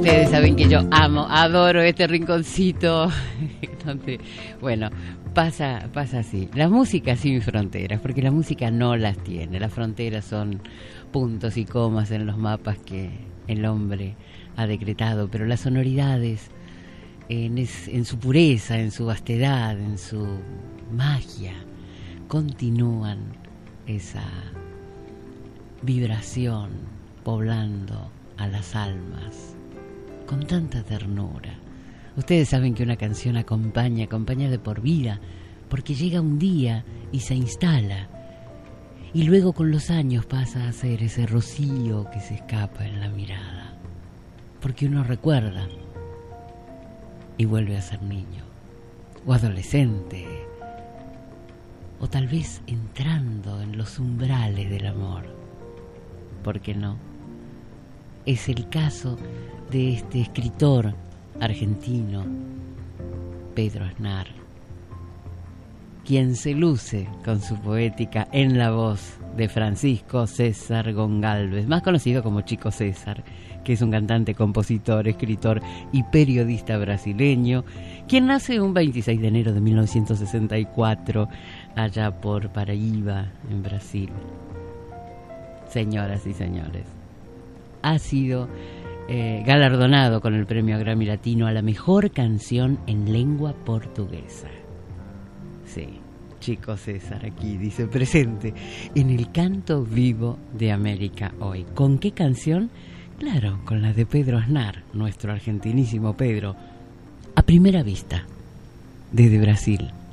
Ustedes saben que yo adoro este rinconcito donde, bueno, pasa así. La música sin fronteras, porque la música no las tiene. Las fronteras son puntos y comas en los mapas que el hombre ha decretado, pero las sonoridades, en su pureza, en su vastedad, en su magia, continúan esa vibración poblando a las almas con tanta ternura. Ustedes saben que una canción acompaña de por vida, porque llega un día y se instala, y luego con los años pasa a ser ese rocío que se escapa en la mirada, porque uno recuerda y vuelve a ser niño, o adolescente, o tal vez entrando en los umbrales del amor. ¿Por qué no? Es el caso de este escritor argentino, Pedro Aznar, quien se luce con su poética en la voz de Francisco César Gonçalves, más conocido como Chico César, que es un cantante, compositor, escritor y periodista brasileño, quien nace un 26 de enero de 1964 allá por Paraíba, en Brasil. Señoras y señores, ha sido galardonado con el premio Grammy Latino a la mejor canción en lengua portuguesa. Sí, Chico César aquí dice presente en el canto vivo de América hoy. ¿Con qué canción? Claro, con la de Pedro Aznar, nuestro argentinísimo Pedro, a primera vista, desde Brasil.